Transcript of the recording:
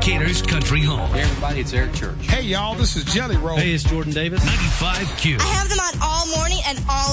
Decatur's country home. Hey, everybody, it's Eric Church. Hey, y'all, this is Jelly Roll. Hey, it's Jordan Davis. 95Q. I have them on all morning and all